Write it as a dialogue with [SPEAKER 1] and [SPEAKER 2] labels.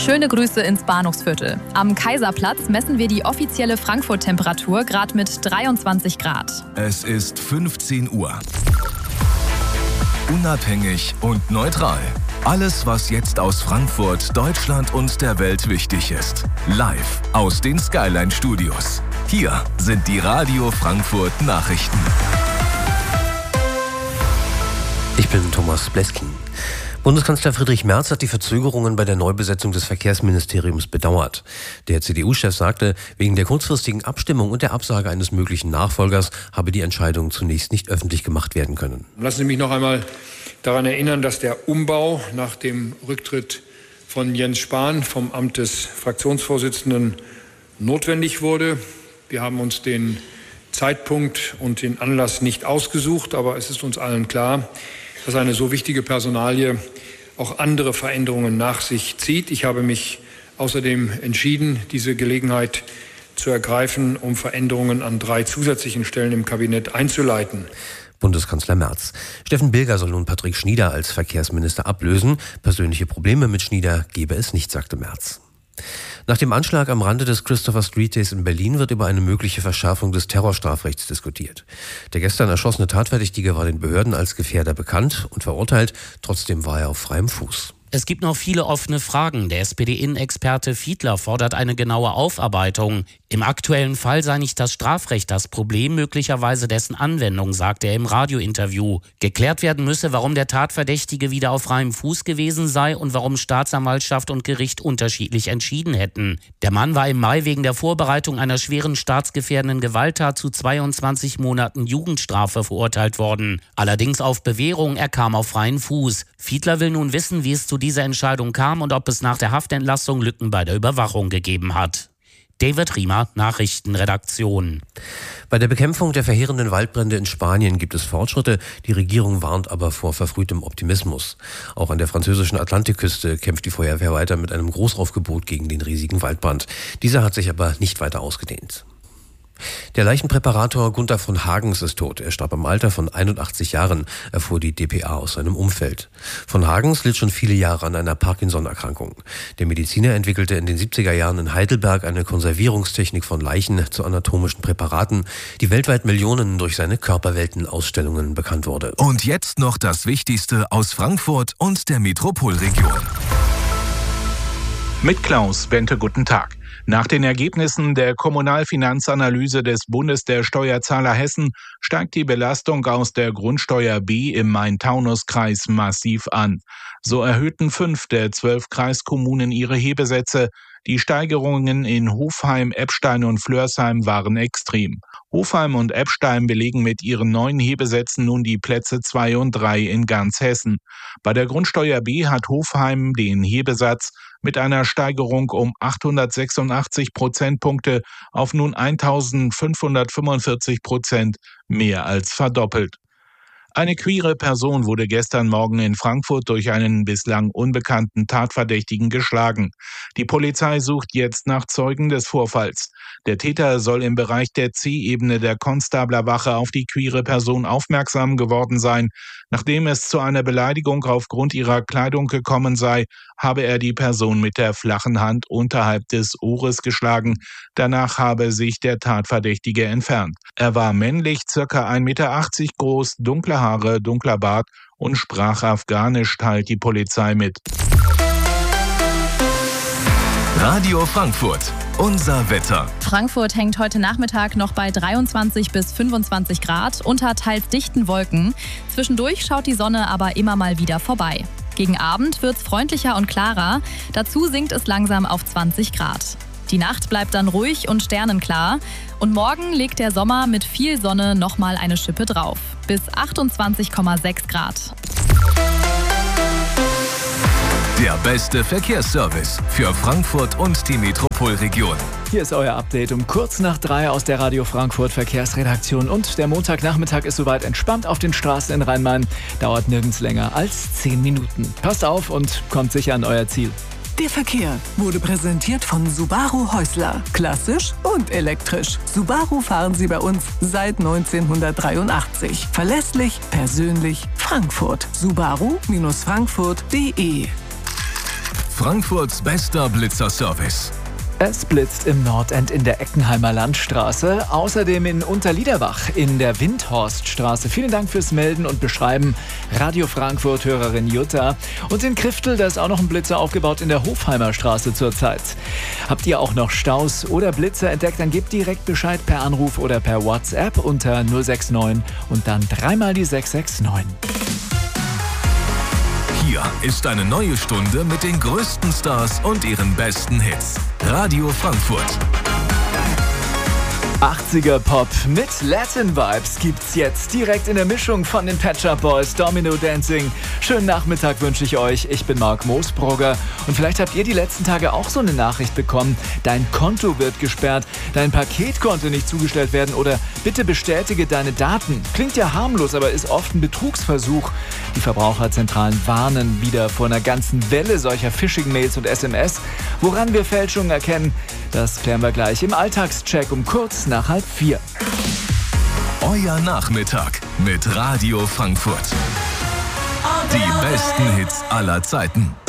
[SPEAKER 1] Schöne Grüße ins Bahnhofsviertel. Am Kaiserplatz messen wir die offizielle Frankfurt-Temperatur gerade mit 23 Grad.
[SPEAKER 2] Es ist 15 Uhr. Unabhängig und neutral. Alles, was jetzt aus Frankfurt, Deutschland und der Welt wichtig ist. Live aus den Skyline Studios. Hier sind die Radio Frankfurt Nachrichten.
[SPEAKER 3] Ich bin Thomas Bleskin. Bundeskanzler Friedrich Merz hat die Verzögerungen bei der Neubesetzung des Verkehrsministeriums bedauert. Der CDU-Chef sagte, wegen der kurzfristigen Abstimmung und der Absage eines möglichen Nachfolgers habe die Entscheidung zunächst nicht öffentlich gemacht werden können.
[SPEAKER 4] Lassen Sie mich noch einmal daran erinnern, dass der Umbau nach dem Rücktritt von Jens Spahn vom Amt des Fraktionsvorsitzenden notwendig wurde. Wir haben uns den Zeitpunkt und den Anlass nicht ausgesucht, aber es ist uns allen klar, dass eine so wichtige Personalie auch andere Veränderungen nach sich zieht. Ich habe mich außerdem entschieden, diese Gelegenheit zu ergreifen, um Veränderungen an 3 zusätzlichen Stellen im Kabinett einzuleiten.
[SPEAKER 3] Bundeskanzler Merz. Steffen Bilger soll nun Patrick Schnieder als Verkehrsminister ablösen. Persönliche Probleme mit Schnieder gebe es nicht, sagte Merz. Nach dem Anschlag am Rande des Christopher Street Days in Berlin wird über eine mögliche Verschärfung des Terrorstrafrechts diskutiert. Der gestern erschossene Tatverdächtige war den Behörden als Gefährder bekannt und verurteilt. Trotzdem war er auf freiem Fuß.
[SPEAKER 5] Es gibt noch viele offene Fragen. Der SPD-Innenexperte Fiedler fordert eine genaue Aufarbeitung. Im aktuellen Fall sei nicht das Strafrecht das Problem, möglicherweise dessen Anwendung, sagte er im Radiointerview. Geklärt werden müsse, warum der Tatverdächtige wieder auf freiem Fuß gewesen sei und warum Staatsanwaltschaft und Gericht unterschiedlich entschieden hätten. Der Mann war im Mai wegen der Vorbereitung einer schweren staatsgefährdenden Gewalttat zu 22 Monaten Jugendstrafe verurteilt worden. Allerdings auf Bewährung, er kam auf freien Fuß. Fiedler will nun wissen, wie es zu dieser Entscheidung kam und ob es nach der Haftentlassung Lücken bei der Überwachung gegeben hat. David Riemer, Nachrichtenredaktion.
[SPEAKER 3] Bei der Bekämpfung der verheerenden Waldbrände in Spanien gibt es Fortschritte. Die Regierung warnt aber vor verfrühtem Optimismus. Auch an der französischen Atlantikküste kämpft die Feuerwehr weiter mit einem Großaufgebot gegen den riesigen Waldbrand. Dieser hat sich aber nicht weiter ausgedehnt. Der Leichenpräparator Gunther von Hagens ist tot. Er starb im Alter von 81 Jahren, erfuhr die dpa aus seinem Umfeld. Von Hagens litt schon viele Jahre an einer Parkinson-Erkrankung. Der Mediziner entwickelte in den 70er Jahren in Heidelberg eine Konservierungstechnik von Leichen zu anatomischen Präparaten, die weltweit Millionen durch seine Körperwelten-Ausstellungen bekannt wurde.
[SPEAKER 2] Und jetzt noch das Wichtigste aus Frankfurt und der Metropolregion.
[SPEAKER 6] Mit Klaus Bente, guten Tag. Nach den Ergebnissen der Kommunalfinanzanalyse des Bundes der Steuerzahler Hessen steigt die Belastung aus der Grundsteuer B im Main-Taunus-Kreis massiv an. So erhöhten 5 der 12 Kreiskommunen ihre Hebesätze. Die Steigerungen in Hofheim, Eppstein und Flörsheim waren extrem. Hofheim und Eppstein belegen mit ihren neuen Hebesätzen nun die Plätze 2 und 3 in ganz Hessen. Bei der Grundsteuer B hat Hofheim den Hebesatz mit einer Steigerung um 886 Prozentpunkte auf nun 1.545% mehr als verdoppelt. Eine queere Person wurde gestern Morgen in Frankfurt durch einen bislang unbekannten Tatverdächtigen geschlagen. Die Polizei sucht jetzt nach Zeugen des Vorfalls. Der Täter soll im Bereich der C-Ebene der Konstablerwache auf die queere Person aufmerksam geworden sein. Nachdem es zu einer Beleidigung aufgrund ihrer Kleidung gekommen sei, habe er die Person mit der flachen Hand unterhalb des Ohres geschlagen. Danach habe sich der Tatverdächtige entfernt. Er war männlich, ca. 1,80 Meter groß, dunkle Haare, dunkler Bart und sprach Afghanisch, teilt die Polizei mit.
[SPEAKER 2] Radio Frankfurt, unser Wetter.
[SPEAKER 1] Frankfurt hängt heute Nachmittag noch bei 23 bis 25 Grad unter teils dichten Wolken. Zwischendurch schaut die Sonne aber immer mal wieder vorbei. Gegen Abend wird's freundlicher und klarer. Dazu sinkt es langsam auf 20 Grad. Die Nacht bleibt dann ruhig und sternenklar. Und morgen legt der Sommer mit viel Sonne nochmal eine Schippe drauf. Bis 28,6 Grad.
[SPEAKER 2] Der beste Verkehrsservice für Frankfurt und die Metropolregion.
[SPEAKER 7] Hier ist euer Update um kurz nach 3 aus der Radio Frankfurt Verkehrsredaktion. Und der Montagnachmittag ist soweit entspannt auf den Straßen in Rhein-Main. Dauert nirgends länger als 10 Minuten. Passt auf und kommt sicher an euer Ziel.
[SPEAKER 8] Der Verkehr wurde präsentiert von Subaru Häusler. Klassisch und elektrisch. Subaru fahren Sie bei uns seit 1983. Verlässlich, persönlich, Frankfurt. Subaru-Frankfurt.de
[SPEAKER 2] Frankfurts bester Blitzerservice.
[SPEAKER 7] Es blitzt im Nordend in der Eckenheimer Landstraße, außerdem in Unterliederbach in der Windhorststraße. Vielen Dank fürs Melden und Beschreiben, Radio Frankfurt-Hörerin Jutta. Und in Kriftel, da ist auch noch ein Blitzer aufgebaut in der Hofheimer Straße zurzeit. Habt ihr auch noch Staus oder Blitzer entdeckt, dann gebt direkt Bescheid per Anruf oder per WhatsApp unter 069 und dann dreimal die 669.
[SPEAKER 2] Hier ist eine neue Stunde mit den größten Stars und ihren besten Hits. Radio Frankfurt.
[SPEAKER 7] 80er Pop mit Latin Vibes gibt's jetzt direkt in der Mischung von den Pet Shop Boys, Domino Dancing. Schönen Nachmittag wünsche ich euch. Ich bin Marc Moosbrugger und vielleicht habt ihr die letzten Tage auch so eine Nachricht bekommen. Dein Konto wird gesperrt, dein Paket konnte nicht zugestellt werden oder bitte bestätige deine Daten. Klingt ja harmlos, aber ist oft ein Betrugsversuch. Die Verbraucherzentralen warnen wieder vor einer ganzen Welle solcher Phishing-Mails und SMS. Woran wir Fälschungen erkennen, das klären wir gleich im Alltagscheck um kurz nach 3:30.
[SPEAKER 2] Euer Nachmittag mit Radio Frankfurt. Die besten Hits aller Zeiten.